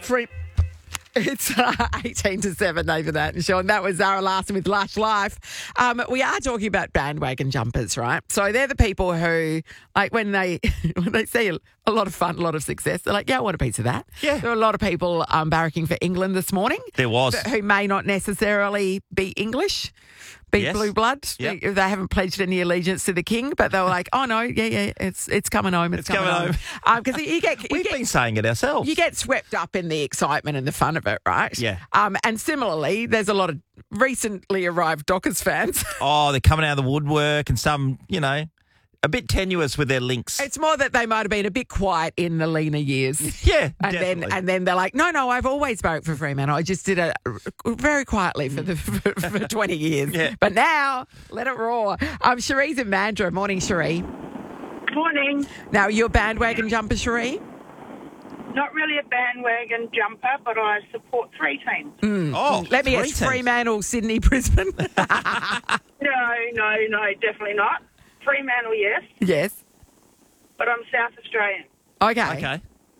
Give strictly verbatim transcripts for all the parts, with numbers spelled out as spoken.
Free. It's uh, eighteen to seven over that, and Sean. That was Zara Larson with Lush Life. Um, we are talking about bandwagon jumpers, right? So they're the people who, like, when they when they see a, a lot of fun, a lot of success, they're like, yeah, I want a piece of that. Yeah. There were a lot of people um, barracking for England this morning. There was. Who may not necessarily be English. Be Yes. blue blood. Yep. They, they haven't pledged any allegiance to the king, but they were like, "Oh no, yeah, yeah, it's it's coming home. It's, It's coming home." Because you get you We've get, been saying it ourselves. you get swept up in the excitement and the fun of it, right? Yeah. Um, and similarly, there's a lot of recently arrived Dockers fans. Oh, they're coming out of the woodwork, and some, you know, a bit tenuous with their links. It's more that they might have been a bit quiet in the leaner years. yeah, And definitely. then, and then they're like, no, no, I've always barracked for Fremantle. I just did it very quietly for the for, for twenty years. Yeah. But now, let it roar. Um, Cherie's in Mandurah. Morning, Cherie. Morning. Now, you're bandwagon jumper, Cherie? Not really a bandwagon jumper, but I support three teams. oh, Let me three guess, teams. Fremantle, Sydney, Brisbane. No, no, no, definitely not. Fremantle, yes, Yes. but I'm South Australian. Okay. Okay.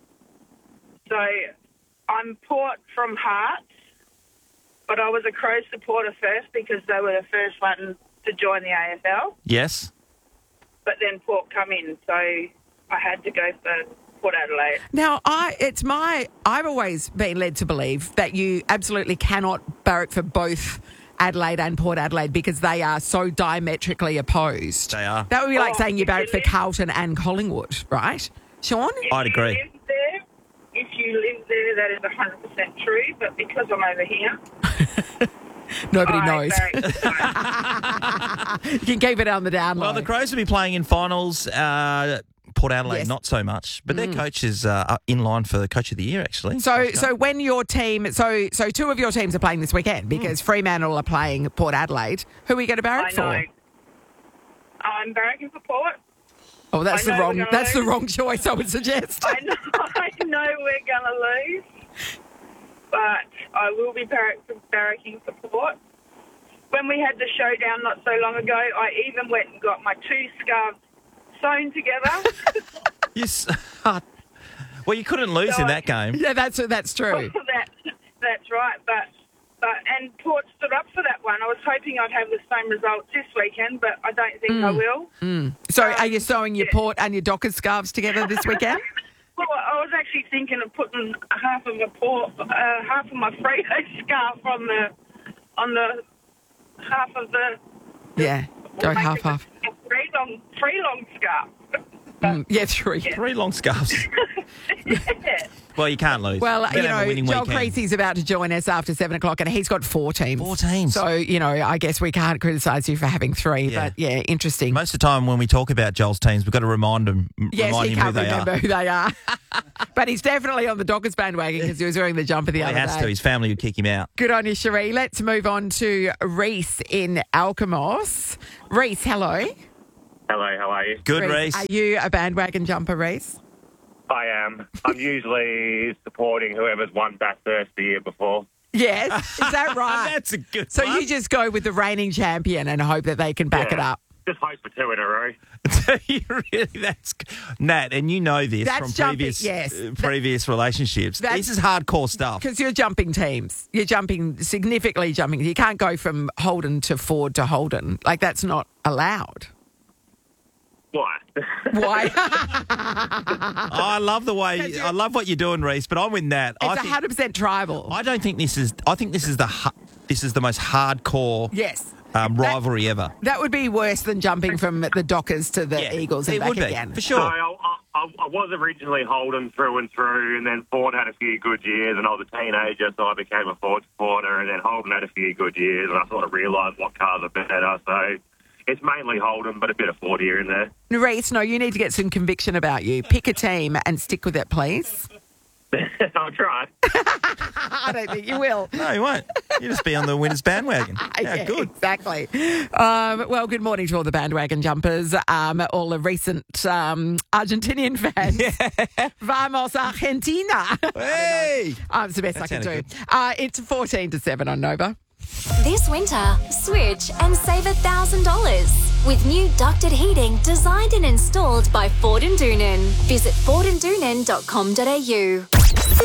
So I'm Port from Hearts, but I was a Crows supporter first because they were the first one to join the A F L. Yes. But then Port come in, so I had to go for Port Adelaide. Now, I it's my I've always been led to believe that you absolutely cannot barrack for both Adelaide and Port Adelaide because they are so diametrically opposed. They are. That would be like Oh, saying you if barrack you for live- Carlton and Collingwood, right? Sean? If I'd agree. You live there, if you live there, that is one hundred percent true, but because I'm over here, Nobody I knows. barrack for both. You can keep it on the down low. Well, the Crows will be playing in finals. Uh, Port Adelaide, Yes. not so much, but their coach is uh, in line for the coach of the year, actually. So, so when your team, so so two of your teams are playing this weekend because Fremantle are playing Port Adelaide. Who are we going to barrack I know. for? I'm barracking for Port. Oh, that's I the know wrong. we're gonna That's the lose. wrong choice. I would suggest. I know, I know we're going to lose, but I will be barrack, barracking for Port. When we had the showdown not so long ago, I even went and got my two scarves sewn together. You s- well, you couldn't lose So in I- that game. Yeah, that's that's true. that, that's right, but but and Port stood up for that one. I was hoping I'd have the same results this weekend, but I don't think I will. So, are you sewing your Port and your Dockers scarves together this weekend? Well, I was actually thinking of putting half of my Port, uh, half of my Frito scarf on the on the half of the Yeah, go make half it half. a three long three long scarf. Mm, yeah, three. Three long scarves. Yeah. Well, you can't lose. Well, Better you have a know, winning Joel weekend. Creasy's about to join us after seven o'clock, and he's got four teams. Four teams. So, you know, I guess we can't criticise you for having three, Yeah. but yeah, interesting. Most of the time when we talk about Joel's teams, we've got to remind him, yes, remind he him who can't they remember are. who they are. But he's definitely on the Dockers bandwagon because he was wearing the jumper the Well, he other has day. to. His family would kick him out. Good on you, Cherie. Let's move on to Reese in Alkimos. Reese, hello. Hello, how are you? Good, Reese. Are you a bandwagon jumper, Reese? I am. I'm usually supporting whoever's won Bathurst the year before. Yes. Is that right? That's a good So one. you just go with the reigning champion and hope that they can back it Yeah. up. Just hope for two in a row. you really, that's Nat, and you know this That's from jumping, previous yes. uh, previous relationships. That's- This is hardcore stuff. Because you're jumping teams. You're jumping, significantly jumping. You can't go from Holden to Ford to Holden. Like, that's not allowed. Why? Why? Oh, I love the way I love what you're doing, Reese. But I'm with Nat. I It's think, one hundred percent tribal. I don't think this is. I think this is the hu- this is the most hardcore yes. um, That- rivalry ever. That would be worse than jumping from the Dockers to the Yeah, Eagles and it back would be, again. for No, sure. I, I, I was originally Holden through and through, and then Ford had a few good years, and I was a teenager, so I became a Ford supporter, and then Holden had a few good years, and I sort of realised what cars are better, so it's mainly Holden, but a bit of Ford here and there. Reese, no, you need to get some conviction about you. Pick a team and stick with it, please. I'll try. I don't think you will. No, you won't. You just be on the winners bandwagon. Yeah, Yeah, good. Exactly. Um, well, good morning to all the bandwagon jumpers, um, all the recent um, Argentinian fans. Vamos, Argentina. Hey, Um, it's the best That I can do. sounded Uh, it's fourteen to seven on Nova. This winter, switch and save one thousand dollars with new ducted heating designed and installed by Ford and Doonan. Visit ford and doonan dot com dot a u.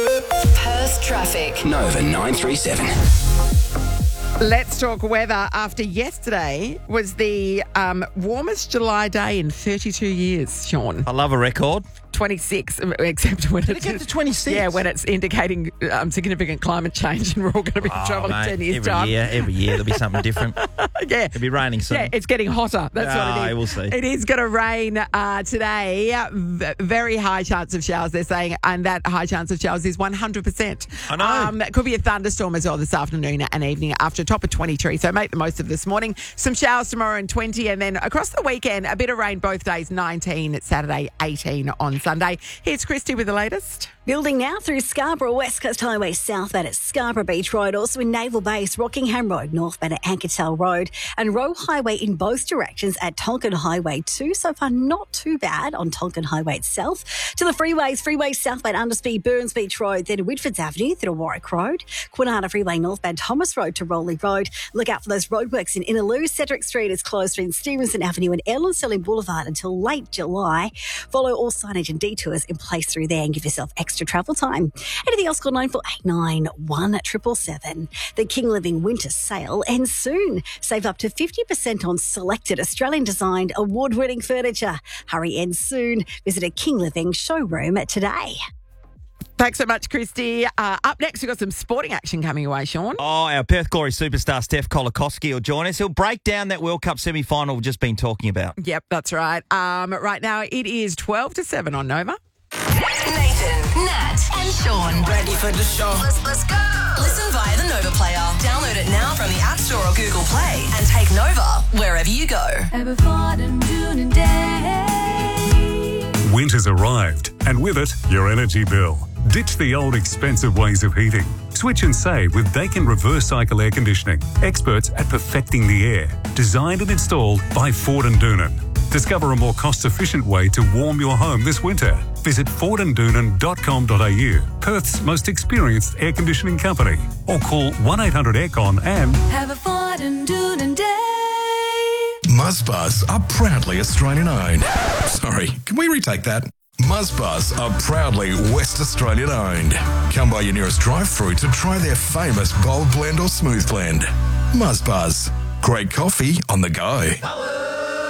Perth traffic. Nova nine three seven. Let's talk weather after yesterday was the um, warmest July day in thirty-two years, Sean. I love a record. twenty-six, except when Did it's it get to twenty-six? Yeah, when it's indicating um, significant climate change, and we're all going to be in Oh, trouble in mate, ten years' every time. year, every year there'll be something different. Yeah, It'll be raining soon. yeah, it's getting hotter. That's what it Ah, is. we'll see. It is going to rain uh, today. V- very high chance of showers, they're saying, and that high chance of showers is one hundred percent. I know. Um, it could be a thunderstorm as well this afternoon and evening after a top of twenty-three. So make the most of this morning. Some showers tomorrow and twenty, and then across the weekend, a bit of rain both days, nineteen Saturday, eighteen on Sunday. Here's Christy with the latest. Building now through Scarborough, West Coast Highway southbound at Scarborough Beach Road, also in Naval Base, Rockingham Road, northbound at Ankertel Road, and Roe Highway in both directions at Tonkin Highway two. So far, not too bad on Tonkin Highway itself. To the freeways, freeway southbound Underspeed, Burns Beach Road, then Whitfords Avenue through to Warwick Road, Kwinana Freeway northbound Thomas Road to Rowley Road. Look out for those roadworks in Innaloo. Cedric Street is closed between Stevenson Avenue and Ellen Sterling Boulevard until late July. Follow all signage and detours in place through there and give yourself extra travel time. Anything else, call nine four eight nine one seven seven seven. The King Living Winter Sale ends soon. Save up to fifty percent on selected Australian-designed award-winning furniture. Hurry, ends soon. Visit a King Living showroom today. Thanks so much, Christy. Uh, up next, we've got some sporting action coming away, Sean. Oh, our Perth Glory superstar Steph Kolakowski will join us. He'll break down that World Cup semi-final we've just been talking about. Yep, that's right. Um, right now, it is twelve to seven on Nova. Nathan, Nat, and Sean. Ready for the show. Let's, let's go. Listen via the Nova player. Download it now from the App Store or Google Play and take Nova wherever you go. Winter's arrived, and with it, your energy bill. Ditch the old expensive ways of heating. Switch and save with Daikin Reverse Cycle Air Conditioning. Experts at perfecting the air. Designed and installed by Ford and Doonan. Discover a more cost-efficient way to warm your home this winter. Visit ford and doonan dot com dot a u, Perth's most experienced air conditioning company. Or call one eight hundred aircon and... Have a Ford and Doonan day. Muzzbuzz are proudly Australian owned. Sorry, can we retake that? Muzzbuzz are proudly West Australian owned. Come by your nearest drive-through to try their famous bold blend or smooth blend. Muzzbuzz. Great coffee on the go.